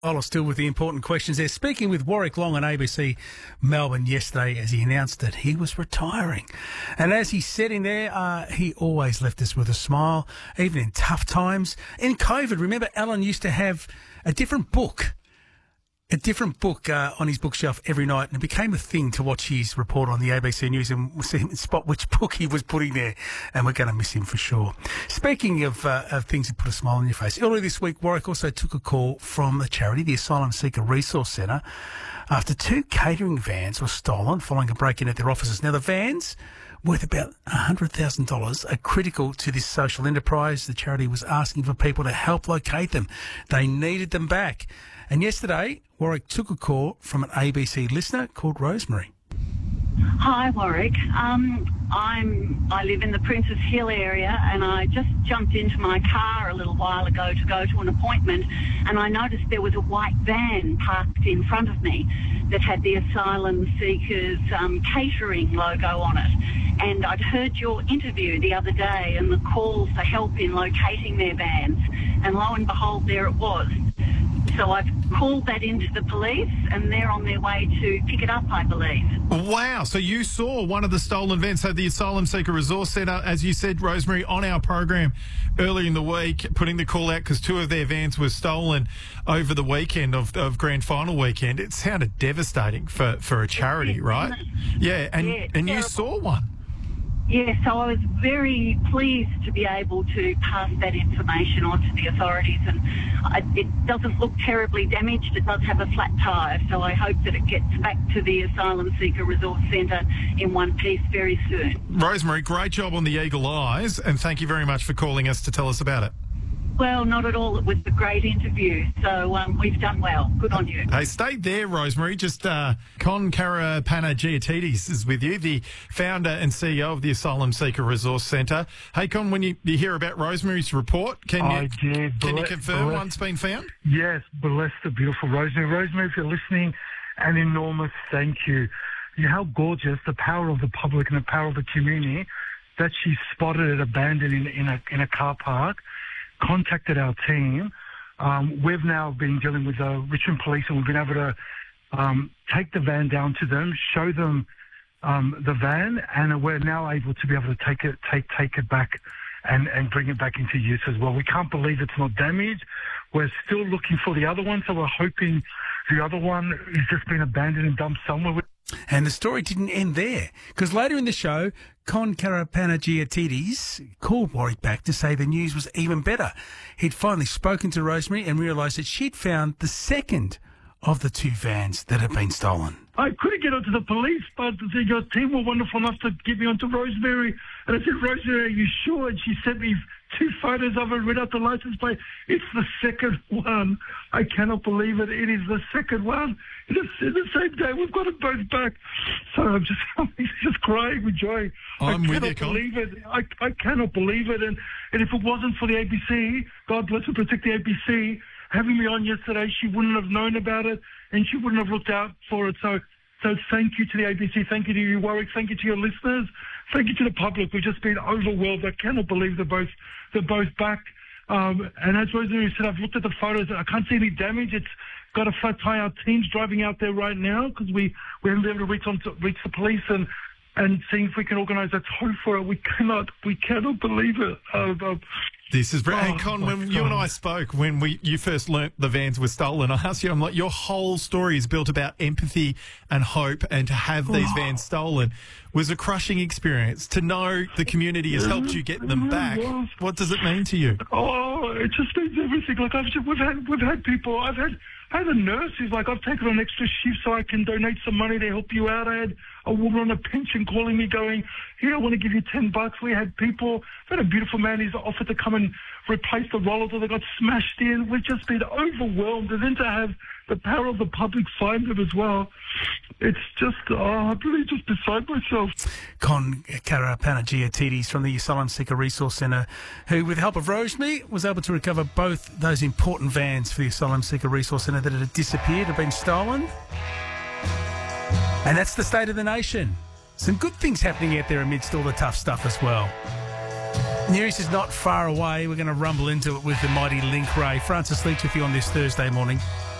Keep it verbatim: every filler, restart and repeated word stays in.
Ola still with the important questions there. Speaking with Warwick Long on A B C Melbourne yesterday as he announced that he was retiring. And as he said in there, uh, he always left us with a smile, even in tough times. In COVID, remember Alan used to have a different book. A different book uh, on his bookshelf every night, and it became a thing to watch his report on the A B C News and see him spot which book he was putting there, and we're going to miss him for sure. Speaking of, uh, of things that put a smile on your face, earlier this week, Warwick also took a call from the charity, the Asylum Seeker Resource Centre, after two catering vans were stolen following a break-in at their offices. Now, the vans, worth about one hundred thousand dollars, are critical to this social enterprise. The charity was asking for people to help locate them. They needed them back. And yesterday, Warwick took a call from an A B C listener called Rosemary. Hi, Warwick. Um, I'm, I live in the Princes Hill area, and I just jumped into my car a little while ago to go to an appointment, and I noticed there was a white van parked in front of me that had the Asylum Seekers um, catering logo on it. And I'd heard your interview the other day and the calls for help in locating their vans, and lo and behold, there it was. So I've called that into the police, and they're on their way to pick it up, I believe. Wow. So you saw one of the stolen vans, so the Asylum Seeker Resource Centre, as you said, Rosemary, on our program earlier in the week, putting the call out because two of their vans were stolen over the weekend of, of Grand Final weekend. It sounded devastating for, for a charity, right? Yeah, and, yeah, and you terrible. saw one. Yeah, so I was very pleased to be able to pass that information on to the authorities, and I, it doesn't look terribly damaged. It does have a flat tyre, so I hope that it gets back to the Asylum Seeker Resource Centre in one piece very soon. Rosemary, great job on the eagle eyes, and thank you very much for calling us to tell us about it. Well, not at all. It was a great interview, so um, we've done well. Good on you. Hey, stay there, Rosemary. Just uh, Con Karapanagiotis is with you, the founder and C E O of the Asylum Seeker Resource Centre. Hey, Con, when you, you hear about Rosemary's report, can I you did. can you Bless- confirm bless- one's been found? Yes, bless the beautiful Rosemary. Rosemary, if you're listening, an enormous thank you. You know how gorgeous the power of the public and the power of the community that she spotted it abandoned in, in, a, in a car park, contacted our team. Um, we've now been dealing with the Richmond Police, and we've been able to um, take the van down to them, show them um, the van, and we're now able to be able to take it, take take it back, and, and bring it back into use as well. We can't believe it's not damaged. We're still looking for the other one, so we're hoping the other one has just been abandoned and dumped somewhere. And the story didn't end there, because later in the show, Con Karapanagiotis called Warwick back to say the news was even better. He'd finally spoken to Rosemary and realised that she'd found the second of the two vans that had been stolen. I couldn't get onto the police, but the, your team were wonderful enough to get me onto Rosemary. And I said, Rosemary, are you sure? And she sent me two photos of it, read out the license plate. It's the second one. I cannot believe it. It is the second one. In the, in the same day, we've got them both back. So I'm just, I'm just crying with joy. I'm I with cannot you, Con. believe it. I, I cannot believe it. And, and if it wasn't for the A B C, God bless and protect the A B C, having me on yesterday, she wouldn't have known about it, and she wouldn't have looked out for it. So, so thank you to the A B C. Thank you to you, Warwick. Thank you to your listeners. Thank you to the public. We've just been overwhelmed. I cannot believe they're both they're both back. Um, and as Rosemary said, I've looked at the photos. I can't see any damage. It's got a flat tire. Our team's driving out there right now because we, we haven't been able to reach on to reach the police and and seeing if we can organise a tow for it. We cannot. We cannot believe it. Uh, uh, This is brilliant. Oh, Hey, Con, my when you and God. I spoke, when we you first learnt the vans were stolen, I asked you, I'm like, your whole story is built about empathy and hope, and to have these Oh. vans stolen was a crushing experience. To know the community has helped you get them back, what does it mean to you? Oh, it just means everything. Like I've just, we've had we've had people. I've had I had a nurse who's like, I've taken on extra shift so I can donate some money to help you out. I had a woman on a pension calling me going, here, I want to give you ten bucks. We had people. We had a beautiful man who's offered to come and replace the rollers that got smashed in. We've just been overwhelmed, and then to have the power of the public find them as well. It's just, oh, I'm really just beside myself. Con Karapanagiotis from the Asylum Seeker Resource Centre, who, with the help of Rosemary, was able to recover both those important vans for the Asylum Seeker Resource Centre that had disappeared, had been stolen. And that's the state of the nation. Some good things happening out there amidst all the tough stuff as well. News is not far away. We're going to rumble into it with the mighty Link Ray. Francis Leach with you on this Thursday morning.